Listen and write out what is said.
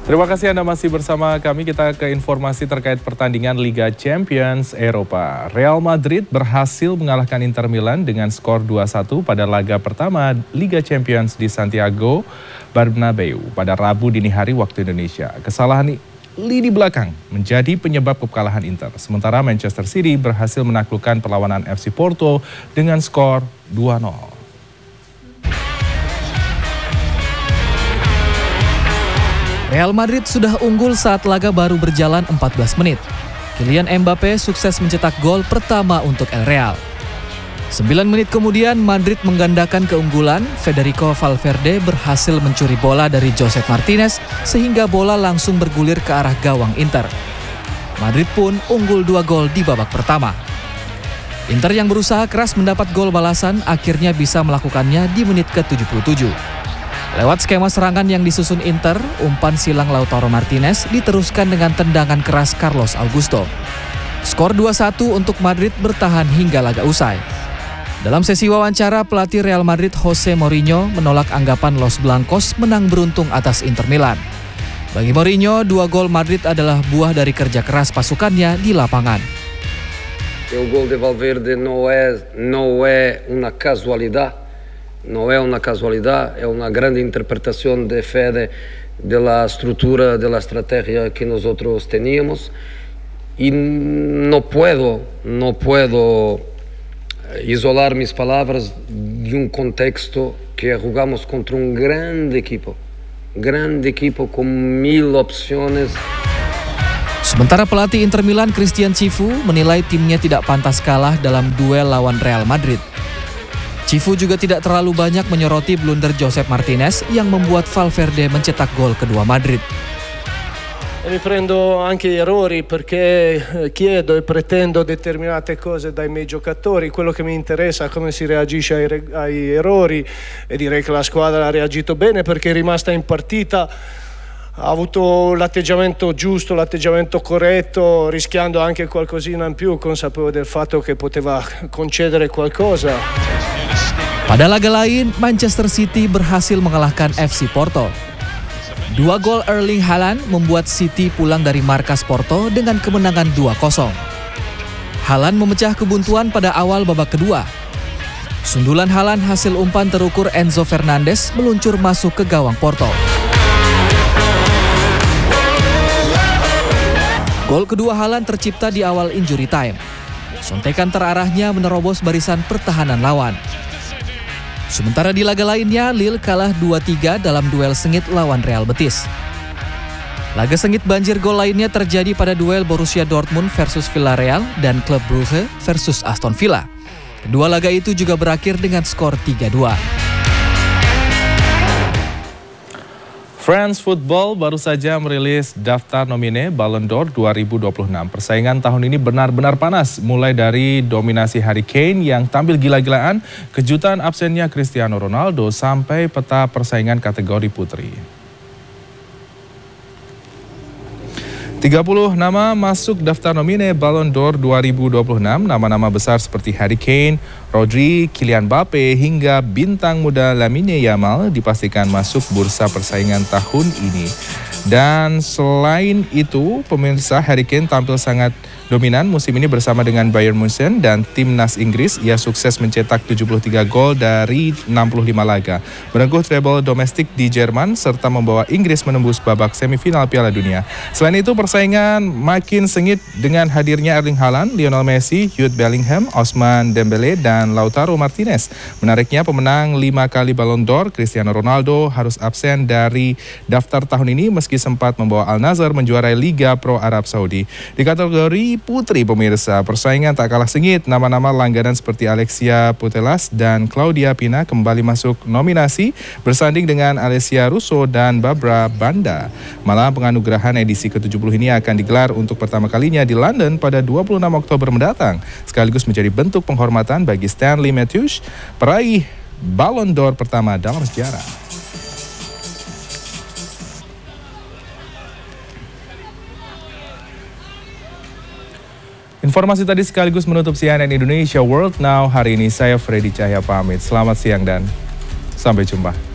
Terima kasih Anda masih bersama kami. Kita ke informasi terkait pertandingan Liga Champions Eropa. Real Madrid berhasil mengalahkan Inter Milan dengan skor 2-1 pada laga pertama Liga Champions di Santiago Bernabeu pada Rabu dini hari waktu Indonesia. Kesalahan lini belakang menjadi penyebab kekalahan Inter. Sementara Manchester City berhasil menaklukkan perlawanan FC Porto dengan skor 2-0. Real Madrid sudah unggul saat laga baru berjalan 14 menit. Kylian Mbappe sukses mencetak gol pertama untuk El Real. 9 menit kemudian Madrid menggandakan keunggulan. Federico Valverde berhasil mencuri bola dari Josep Martinez sehingga bola langsung bergulir ke arah gawang Inter. Madrid pun unggul 2 gol di babak pertama. Inter yang berusaha keras mendapat gol balasan akhirnya bisa melakukannya di menit ke-77. Lewat skema serangan yang disusun Inter, umpan silang Lautaro Martinez diteruskan dengan tendangan keras Carlos Augusto. Skor 2-1 untuk Madrid bertahan hingga laga usai. Dalam sesi wawancara, pelatih Real Madrid Jose Mourinho menolak anggapan Los Blancos menang beruntung atas Inter Milan. Bagi Mourinho, 2 gol Madrid adalah buah dari kerja keras pasukannya di lapangan. Il gol di Valverde no è una casualidad. No è una casualidad, è una grande interpretación de Fede de la estructura, de la estrategia que nosotros teníamos. Y no puedo isolar mis palabras de un contexto que jugamos contra un grande equipo con 1000 opciones. Sementara pelatih Inter Milan Christian Cifu menilai timnya tidak pantas kalah dalam duel lawan Real Madrid. Cifu juga tidak terlalu banyak menyoroti blunder Josep Martinez yang membuat Valverde mencetak gol kedua Madrid. Mi prendo anche gli errori perché chiedo e pretendo determinate cose dai miei giocatori. Quello che mi interessa è come si reagisce ai errori e direi che la squadra ha reagito bene perché è rimasta in partita. Ha avuto l'atteggiamento giusto, l'atteggiamento corretto, rischiando anche qualcosina in più, consapevole del fatto che poteva concedere qualcosa. Pada laga lain, Manchester City berhasil mengalahkan FC Porto. 2 gol Erling Haaland membuat City pulang dari markas Porto dengan kemenangan 2-0. Haaland memecah kebuntuan pada awal babak kedua. Sundulan Haaland hasil umpan terukur Enzo Fernandez meluncur masuk ke gawang Porto. Gol kedua Haaland tercipta di awal injury time. Sontekan terarahnya menerobos barisan pertahanan lawan. Sementara di laga lainnya, Lille kalah 2-3 dalam duel sengit lawan Real Betis. Laga sengit banjir gol lainnya terjadi pada duel Borussia Dortmund versus Villarreal dan Club Brugge versus Aston Villa. Kedua laga itu juga berakhir dengan skor 3-2. France Football baru saja merilis daftar nomine Ballon d'Or 2026. Persaingan tahun ini benar-benar panas, mulai dari dominasi Harry Kane yang tampil gila-gilaan, kejutan absennya Cristiano Ronaldo, sampai peta persaingan kategori putri. 30 nama masuk daftar nomine Ballon d'Or 2026, nama-nama besar seperti Harry Kane, Rodri, Kylian Mbappe, hingga bintang muda Lamine Yamal dipastikan masuk bursa persaingan tahun ini. Dan selain itu, pemirsa, Harry Kane tampil sangat dominan musim ini bersama dengan Bayern Munchen dan timnas Inggris. Ia sukses mencetak 73 gol dari 65 laga, menengkuh treble domestik di Jerman, serta membawa Inggris menembus babak semifinal Piala Dunia. Selain itu, persaingan makin sengit dengan hadirnya Erling Haaland, Lionel Messi, Jude Bellingham, Ousmane Dembele, dan Lautaro Martinez. Menariknya, pemenang 5 kali Ballon d'Or, Cristiano Ronaldo, harus absen dari daftar tahun ini meski sempat membawa Al Nassr menjuarai Liga Pro Arab Saudi. Di kategori putri, pemirsa, persaingan tak kalah sengit. Nama-nama langganan seperti Alexia Putellas dan Claudia Pina kembali masuk nominasi, bersanding dengan Alessia Russo dan Barbara Banda. Malah penganugerahan edisi ke-70 ini akan digelar untuk pertama kalinya di London pada 26 Oktober mendatang, sekaligus menjadi bentuk penghormatan bagi Stanley Matthews, peraih Ballon d'Or pertama dalam sejarah. Informasi tadi sekaligus menutup CNN Indonesia World Now hari ini. Saya Freddy Cahya pamit. Selamat siang dan sampai jumpa.